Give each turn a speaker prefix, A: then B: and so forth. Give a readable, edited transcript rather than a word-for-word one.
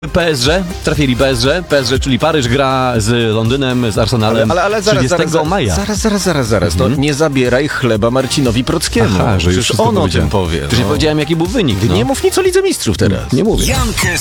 A: PSG, trafili PSG, czyli Paryż gra z Londynem, z Arsenalem
B: ale
A: 30 maja.
B: Zaraz. To nie zabieraj chleba Marcinowi Prockiemu.
A: Aha, że już
B: przecież
A: wszystko
B: on o
A: powiedziałem.
B: tym powie.
A: Przecież nie powiedziałem, jaki był wynik.
B: Nie mów nic o Lidze Mistrzów teraz.
A: Nie mówię.